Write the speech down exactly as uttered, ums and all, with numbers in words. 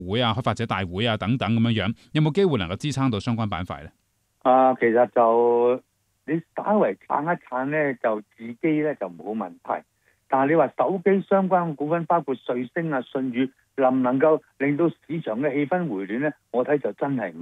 會啊、開發者大會啊等等咁樣樣，有冇機會能夠支撐到相關板塊咧？ 啊，其實就你稍為撐一撐咧，就自己咧就冇問題。但係你話手機相關股份，包括瑞聲啊、舜宇，能唔能夠令到市場嘅氣氛回暖咧？我睇就真係唔